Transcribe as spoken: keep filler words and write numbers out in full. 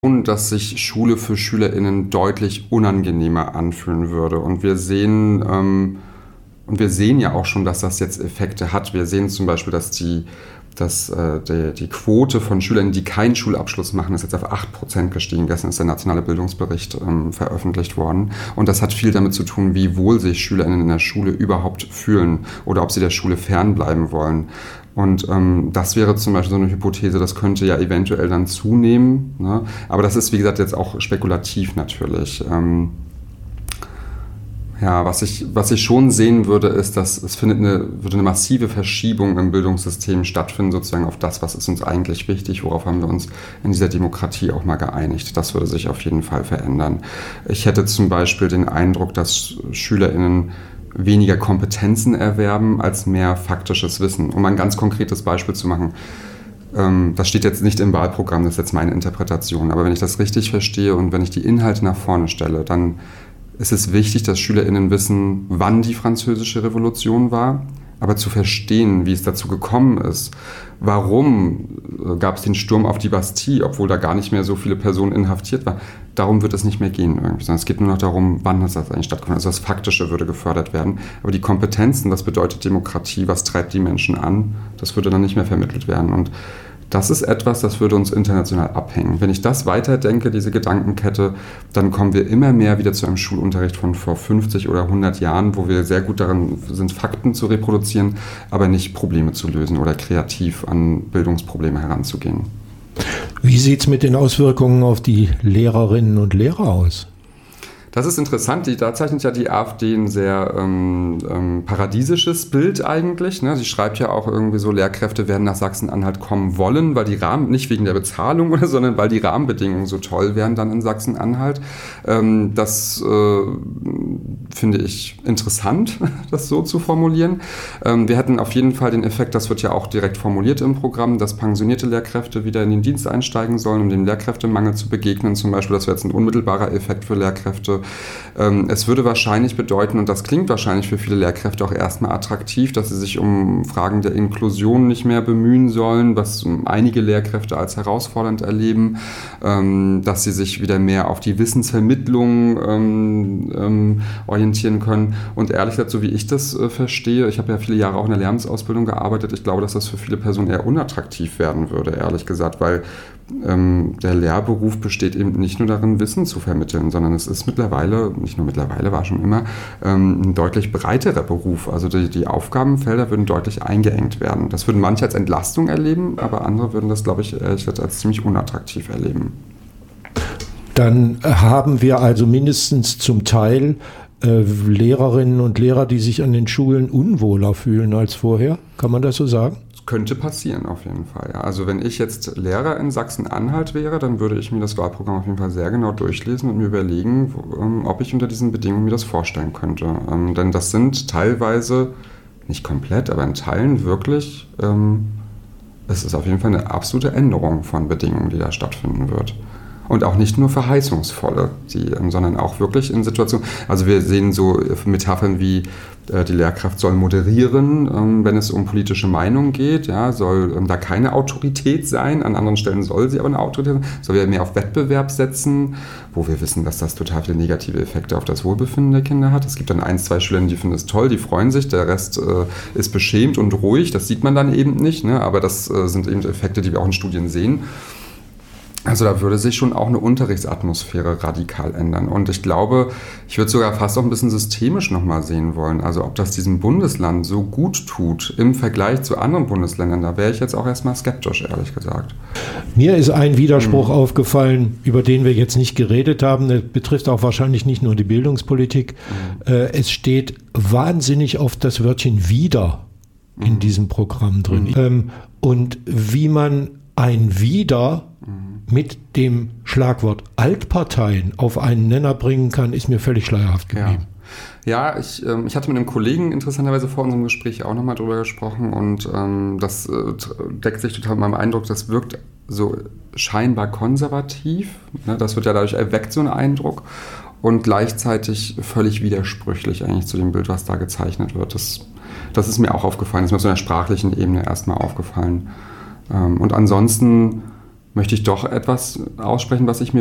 dass sich Schule für SchülerInnen deutlich unangenehmer anfühlen würde. Und wir sehen, ähm, und wir sehen ja auch schon, dass das jetzt Effekte hat. Wir sehen zum Beispiel, dass die, dass, äh, die, die Quote von SchülerInnen, die keinen Schulabschluss machen, ist jetzt auf acht Prozent gestiegen. Gestern ist der nationale Bildungsbericht ähm, veröffentlicht worden. Und das hat viel damit zu tun, wie wohl sich SchülerInnen in der Schule überhaupt fühlen oder ob sie der Schule fernbleiben wollen. Und ähm, das wäre zum Beispiel so eine Hypothese, das könnte ja eventuell dann zunehmen. Ne? Aber das ist, wie gesagt, jetzt auch spekulativ natürlich. Ähm, ja, was ich, was ich schon sehen würde, ist, dass es findet eine, würde eine massive Verschiebung im Bildungssystem stattfinden, sozusagen auf das, was ist uns eigentlich wichtig, worauf haben wir uns in dieser Demokratie auch mal geeinigt. Das würde sich auf jeden Fall verändern. Ich hätte zum Beispiel den Eindruck, dass SchülerInnen weniger Kompetenzen erwerben als mehr faktisches Wissen. Um ein ganz konkretes Beispiel zu machen, ähm, das steht jetzt nicht im Wahlprogramm, das ist jetzt meine Interpretation, aber wenn ich das richtig verstehe und wenn ich die Inhalte nach vorne stelle, dann ist es wichtig, dass SchülerInnen wissen, wann die Französische Revolution war, aber zu verstehen, wie es dazu gekommen ist. Warum gab es den Sturm auf die Bastille, obwohl da gar nicht mehr so viele Personen inhaftiert waren? Darum wird es nicht mehr gehen irgendwie, sondern es geht nur noch darum, wann hat das eigentlich stattgefunden. Also das Faktische würde gefördert werden. Aber die Kompetenzen, was bedeutet Demokratie, was treibt die Menschen an, das würde dann nicht mehr vermittelt werden. Und das ist etwas, das würde uns international abhängen. Wenn ich das weiterdenke, diese Gedankenkette, dann kommen wir immer mehr wieder zu einem Schulunterricht von vor fünfzig oder hundert Jahren, wo wir sehr gut darin sind, Fakten zu reproduzieren, aber nicht Probleme zu lösen oder kreativ an Bildungsprobleme heranzugehen. Wie sieht es mit den Auswirkungen auf die Lehrerinnen und Lehrer aus? Das ist interessant, die, da zeichnet ja die AfD ein sehr ähm, ähm, paradiesisches Bild eigentlich. Ne? Sie schreibt ja auch irgendwie so, Lehrkräfte werden nach Sachsen-Anhalt kommen wollen, weil die Rahmen, nicht wegen der Bezahlung oder, sondern weil die Rahmenbedingungen so toll wären dann in Sachsen-Anhalt. Ähm, das äh, finde ich interessant, das so zu formulieren. Ähm, wir hätten auf jeden Fall den Effekt, das wird ja auch direkt formuliert im Programm, dass pensionierte Lehrkräfte wieder in den Dienst einsteigen sollen, um dem Lehrkräftemangel zu begegnen. Zum Beispiel, das wäre jetzt ein unmittelbarer Effekt für Lehrkräfte. Es würde wahrscheinlich bedeuten, und das klingt wahrscheinlich für viele Lehrkräfte auch erstmal attraktiv, dass sie sich um Fragen der Inklusion nicht mehr bemühen sollen, was einige Lehrkräfte als herausfordernd erleben, dass sie sich wieder mehr auf die Wissensvermittlung ähm, ähm, orientieren können. Und ehrlich gesagt, so wie ich das äh, verstehe, ich habe ja viele Jahre auch in der Lehramtsausbildung gearbeitet, ich glaube, dass das für viele Personen eher unattraktiv werden würde, ehrlich gesagt, weil ähm, der Lehrberuf besteht eben nicht nur darin, Wissen zu vermitteln, sondern es ist mittlerweile, nicht nur mittlerweile, war schon immer, ähm, ein deutlich breiterer Beruf. Also die, die Aufgabenfelder würden deutlich eingeengt werden. Das würden manche als Entlastung erleben, aber andere würden das, glaube ich, ehrlich gesagt, als ziemlich unattraktiv erleben. Dann haben wir also mindestens zum Teil äh, Lehrerinnen und Lehrer, die sich an den Schulen unwohler fühlen als vorher. Kann man das so sagen? Könnte passieren, auf jeden Fall. Ja. Also wenn ich jetzt Lehrer in Sachsen-Anhalt wäre, dann würde ich mir das Wahlprogramm auf jeden Fall sehr genau durchlesen und mir überlegen, wo, ähm, ob ich unter diesen Bedingungen mir das vorstellen könnte. Ähm, denn das sind teilweise, nicht komplett, aber in Teilen wirklich, ähm, es ist auf jeden Fall eine absolute Änderung von Bedingungen, die da stattfinden wird. Und auch nicht nur verheißungsvolle, die, sondern auch wirklich in Situationen, also wir sehen so Metaphern wie äh, die Lehrkraft soll moderieren, ähm, wenn es um politische Meinung geht, ja, soll ähm, da keine Autorität sein, an anderen Stellen soll sie aber eine Autorität sein, soll wir mehr auf Wettbewerb setzen, wo wir wissen, dass das total viele negative Effekte auf das Wohlbefinden der Kinder hat. Es gibt dann ein, zwei Schüler, die finden es toll, die freuen sich, der Rest äh, ist beschämt und ruhig, das sieht man dann eben nicht, ne? Aber das äh, sind eben Effekte, die wir auch in Studien sehen. Also da würde sich schon auch eine Unterrichtsatmosphäre radikal ändern. Und ich glaube, ich würde sogar fast auch ein bisschen systemisch nochmal sehen wollen. Also ob das diesem Bundesland so gut tut im Vergleich zu anderen Bundesländern, da wäre ich jetzt auch erstmal skeptisch, ehrlich gesagt. Mir ist ein Widerspruch mhm. aufgefallen, über den wir jetzt nicht geredet haben. Das betrifft auch wahrscheinlich nicht nur die Bildungspolitik. Mhm. Äh, es steht wahnsinnig oft das Wörtchen wieder mhm. in diesem Programm drin. Mhm. Ähm, und wie man ein Wieder mit dem Schlagwort Altparteien auf einen Nenner bringen kann, ist mir völlig schleierhaft geblieben. Ja, ja ich, ähm, ich hatte mit einem Kollegen interessanterweise vor unserem Gespräch auch nochmal drüber gesprochen und ähm, das äh, deckt sich total mit meinem Eindruck, das wirkt so scheinbar konservativ, ne? Das wird ja dadurch erweckt, so ein Eindruck, und gleichzeitig völlig widersprüchlich eigentlich zu dem Bild, was da gezeichnet wird. Das, das ist mir auch aufgefallen, das ist mir auf so einer sprachlichen Ebene erstmal aufgefallen. Ähm, und ansonsten möchte ich doch etwas aussprechen, was ich mir